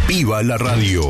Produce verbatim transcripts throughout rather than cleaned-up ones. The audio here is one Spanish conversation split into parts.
¡Viva la radio!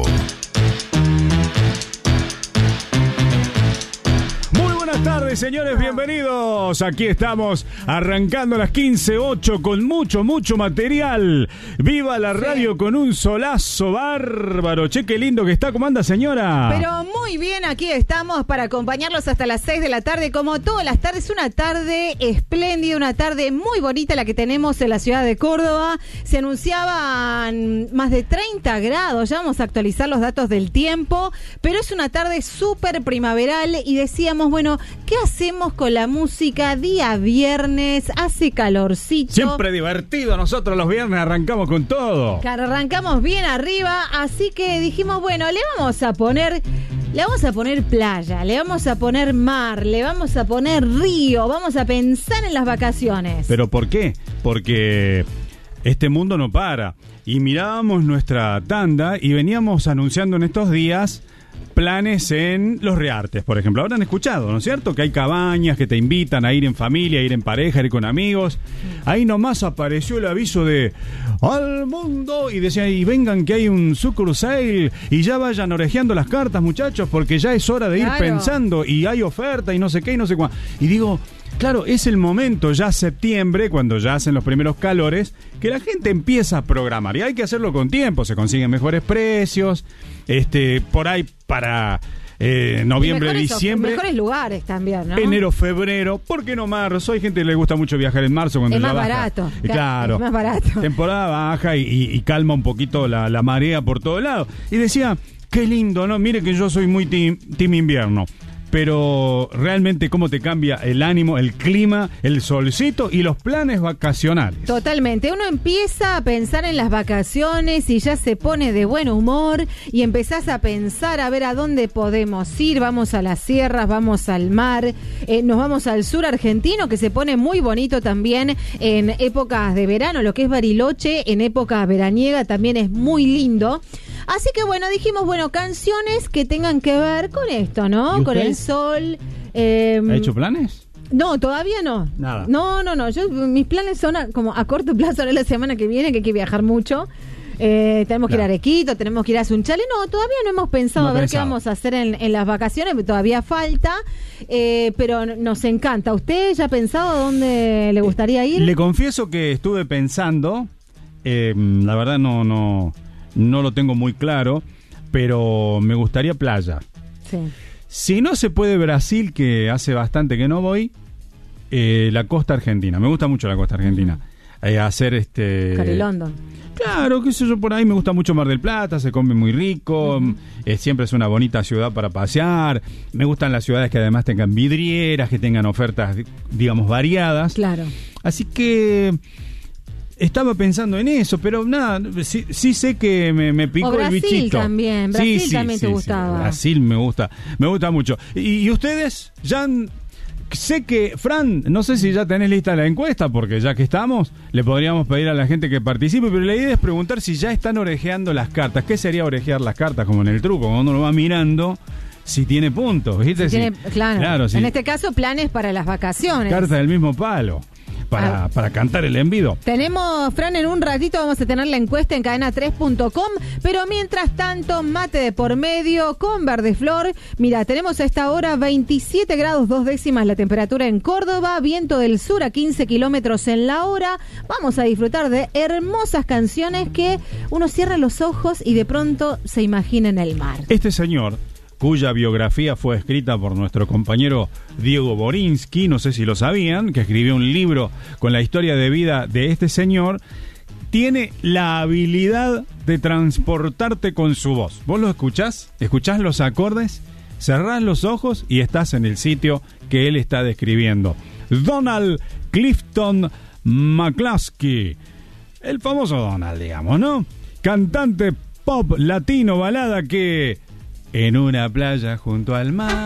Buenas tardes, señores, bienvenidos. Aquí estamos arrancando a las quince ocho con mucho, mucho material. Viva la radio, sí, con un solazo bárbaro. Che, qué lindo que está. ¿Cómo anda, señora? Pero muy bien, aquí estamos para acompañarlos hasta las seis de la tarde. Como todas las tardes, una tarde espléndida, una tarde muy bonita la que tenemos en la ciudad de Córdoba. Se anunciaban más de treinta grados. Ya vamos a actualizar los datos del tiempo. Pero es una tarde súper primaveral y decíamos, bueno, ¿qué hacemos con la música día viernes? Hace calorcito. Siempre divertido. Nosotros los viernes arrancamos con todo. Claro, arrancamos bien arriba. Así que dijimos, bueno, le vamos a poner... Le vamos a poner playa, le vamos a poner mar, le vamos a poner río, vamos a pensar en las vacaciones. ¿Pero por qué? Porque este mundo no para. Y mirábamos nuestra tanda y veníamos anunciando en estos días planes en los Reartes, por ejemplo. Habrán escuchado, ¿no es cierto? Que hay cabañas que te invitan a ir en familia, a ir en pareja, a ir con amigos. Ahí nomás apareció el aviso de ¡al mundo! Y decía, y vengan que hay un Sucre Sale y ya vayan orejeando las cartas, muchachos, porque ya es hora de ir Claro. pensando y hay oferta y no sé qué y no sé cuándo. Y digo, claro, es el momento, ya septiembre, cuando ya hacen los primeros calores, que la gente empieza a programar. Y hay que hacerlo con tiempo, se consiguen mejores precios, este, por ahí para eh, noviembre, mejores, diciembre. Mejores lugares también, ¿no? Enero, febrero, ¿por qué no marzo? Hay gente que le gusta mucho viajar en marzo cuando Es ya más baja. barato. Claro. Es más barato. Temporada baja y, y, y calma un poquito la, la marea por todos lados. Y decía, qué lindo, ¿no? Mire que yo soy muy team, team invierno. Pero realmente cómo te cambia el ánimo, el clima, el solcito y los planes vacacionales. Totalmente, uno empieza a pensar en las vacaciones y ya se pone de buen humor y empezás a pensar a ver a dónde podemos ir. Vamos a las sierras, vamos al mar, eh, nos vamos al sur argentino, que se pone muy bonito también en épocas de verano. Lo que es Bariloche en época veraniega también es muy lindo. Así que bueno, dijimos, bueno, canciones que tengan que ver con esto, ¿no? Con el sol. Eh, ¿Ha hecho planes? No, todavía no. Nada. No, no, no. Yo, mis planes son a, como a corto plazo, ahora la semana que viene, que hay que viajar mucho. Eh, tenemos Claro. que ir a Arequito, tenemos que ir a Sunchale. No, todavía no hemos pensado No a ver pensado. qué vamos a hacer en, en las vacaciones, todavía falta. Eh, pero nos encanta. ¿Usted ya ha pensado a dónde le gustaría ir? Le confieso que estuve pensando, eh, la verdad no, no, no lo tengo muy claro, pero me gustaría playa. Sí. Si no se puede Brasil, que hace bastante que no voy, eh, la costa argentina. Me gusta mucho la costa argentina. Eh, hacer este... Cari London. Claro, qué sé yo, por ahí me gusta mucho Mar del Plata, se come muy rico, uh-huh. eh, siempre es una bonita ciudad para pasear. Me gustan las ciudades que además tengan vidrieras, que tengan ofertas, digamos, variadas. Claro. Así que... estaba pensando en eso, pero nada, sí, sí sé que me, me picó o Brasil el bichito. También, Brasil sí, sí, también sí, te sí, gustaba. Brasil me gusta, me gusta mucho. ¿Y, y ustedes? Ya han, sé que, Fran, no sé si ya tenés lista la encuesta, porque ya que estamos, le podríamos pedir a la gente que participe, pero la idea es preguntar si ya están orejeando las cartas. ¿Qué sería orejear las cartas? Como en el truco, cuando uno lo va mirando, si tiene puntos, ¿viste? Si Si, tiene, claro, claro si, en este caso planes para las vacaciones. cartas del mismo palo. Para, Ah. para cantar el envido. Tenemos, Fran, en un ratito vamos a tener la encuesta en cadena tres punto com, pero mientras tanto, mate de por medio con Verdeflor. Mira, tenemos a esta hora veintisiete grados dos décimas la temperatura en Córdoba, viento del sur a quince kilómetros en la hora. Vamos a disfrutar de hermosas canciones que uno cierra los ojos y de pronto se imagina en el mar. Este señor, cuya biografía fue escrita por nuestro compañero Diego Borinsky, no sé si lo sabían, que escribió un libro con la historia de vida de este señor, tiene la habilidad de transportarte con su voz. Vos lo escuchás, escuchás los acordes, cerrás los ojos y estás en el sitio que él está describiendo. Donald Clifton McCluskey, el famoso Donald, digamos, ¿no? Cantante pop latino balada que... en una playa junto al mar